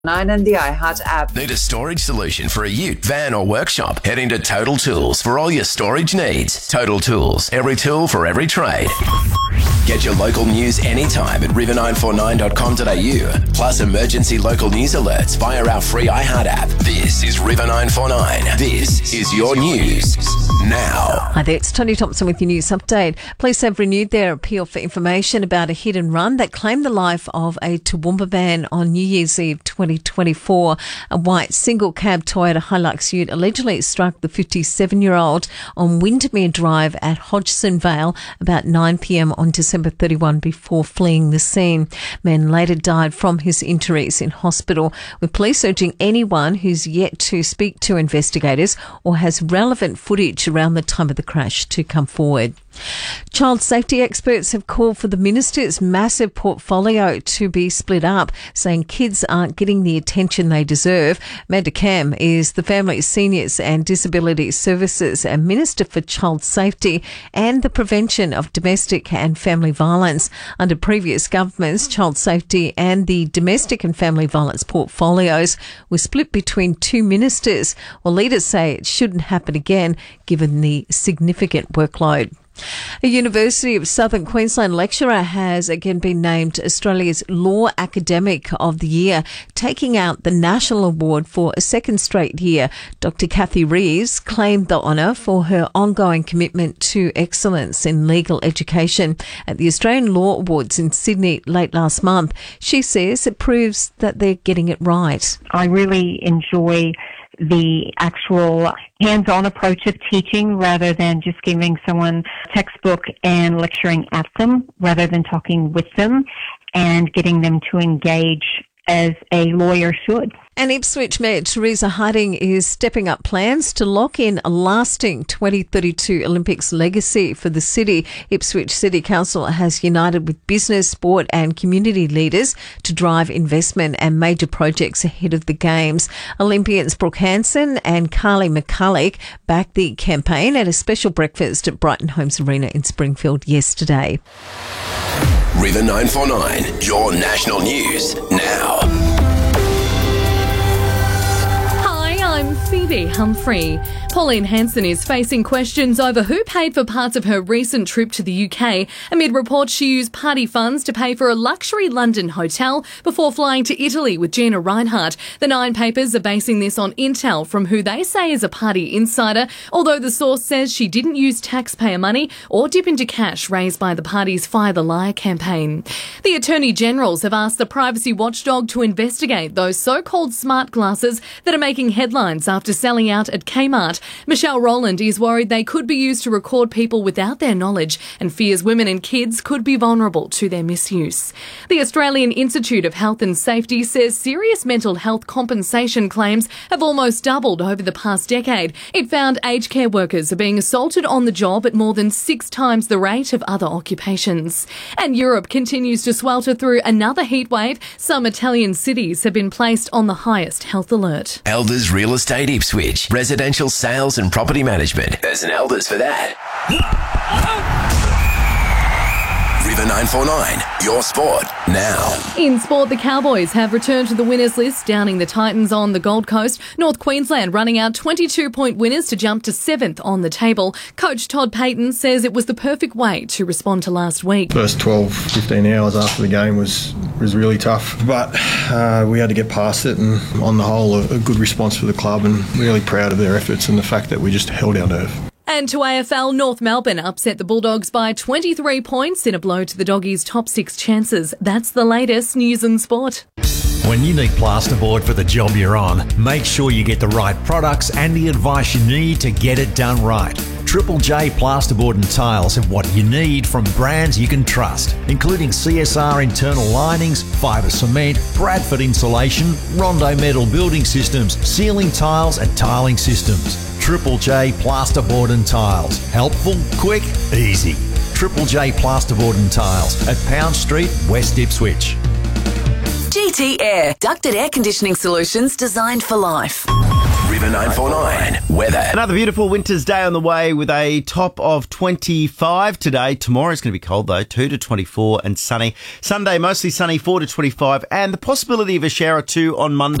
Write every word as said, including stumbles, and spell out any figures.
nine and the iHeart app. Need a storage solution for a ute, van or workshop? Head into Total Tools for all your storage needs. Total Tools, every tool for every trade. Get your local news anytime at river nine four nine dot com dot a u. Plus emergency local news alerts via our free iHeart app. This is River nine four nine. This is your news now. Hi there, it's Tony Thompson with your news update. Police have renewed their appeal for information about a hit and run that claimed the life of a Toowoomba man on New Year's Eve twenty twenty-four. A white single cab Toyota Hilux ute allegedly struck the fifty-seven-year-old on Windermere Drive at Hodgson Vale about nine p.m. on December thirty-first before fleeing the scene. Man later died from his injuries in hospital, with police urging anyone who's yet to speak to investigators or has relevant footage around the time of the crash to come forward. Child safety experts have called for the minister's massive portfolio to be split up, saying kids aren't getting the attention they deserve. Amanda Cam is the Family, Seniors and Disability Services and Minister for Child Safety and the Prevention of Domestic and Family Violence. Under previous governments, child safety and the domestic and family violence portfolios were split between two ministers. Well, leaders say it shouldn't happen again, given the significant workload. A University of Southern Queensland lecturer has again been named Australia's Law Academic of the Year, taking out the national award for a second straight year. Doctor Kathy Reeves claimed the honour for her ongoing commitment to excellence in legal education at the Australian Law Awards in Sydney late last month. She says it proves that they're getting it right. I really enjoy the actual hands-on approach of teaching rather than just giving someone a textbook and lecturing at them, rather than talking with them and getting them to engage as a lawyer should. And Ipswich Mayor Teresa Harding is stepping up plans to lock in a lasting twenty thirty-two Olympics legacy for the city. Ipswich City Council has united with business, sport and community leaders to drive investment and major projects ahead of the Games. Olympians Brooke Hansen and Carly McCulloch backed the campaign at a special breakfast at Brighton Homes Arena in Springfield yesterday. River nine four nine, your national news now. I'm Phoebe Humphrey. Pauline Hanson is facing questions over who paid for parts of her recent trip to the U K amid reports she used party funds to pay for a luxury London hotel before flying to Italy with Gina Reinhart. The Nine papers are basing this on intel from who they say is a party insider, although the source says she didn't use taxpayer money or dip into cash raised by the party's Fire the Liar campaign. The Attorney Generals have asked the privacy watchdog to investigate those so-called smart glasses that are making headlines after selling out at Kmart. Michelle Rowland is worried they could be used to record people without their knowledge and fears women and kids could be vulnerable to their misuse. The Australian Institute of Health and Safety says serious mental health compensation claims have almost doubled over the past decade. It found aged care workers are being assaulted on the job at more than six times the rate of other occupations. And Europe continues to swelter through another heatwave. Some Italian cities have been placed on the highest health alert. Elders Real Estate Ipswich. Residential sales and property management. There's an Elders for that. River nine four nine, your sport now. In sport, the Cowboys have returned to the winners list, downing the Titans on the Gold Coast. North Queensland running out twenty-two point winners to jump to seventh on the table. Coach Todd Payton says it was the perfect way to respond to last week. First twelve, fifteen hours after the game was was really tough, but uh, we had to get past it, and on the whole a, a good response for the club, and really proud of their efforts and the fact that we just held our nerve. And to A F L, North Melbourne upset the Bulldogs by twenty-three points in a blow to the Doggies' top six chances. That's the latest news and sport. When you need plasterboard for the job you're on, make sure you get the right products and the advice you need to get it done right. Triple J Plasterboard and Tiles have what you need from brands you can trust, including C S R internal linings, fibre cement, Bradford insulation, Rondo metal building systems, ceiling tiles and tiling systems. Triple J Plasterboard and Tiles. Helpful, quick, easy. Triple J Plasterboard and Tiles at Pound Street, West Ipswich. G T Air, ducted air conditioning solutions designed for life. River nine four nine weather. Another beautiful winter's day on the way with a top of twenty-five today. Tomorrow is going to be cold though, two to twenty-four and sunny. Sunday mostly sunny, four to twenty-five, and the possibility of a shower or two on Monday.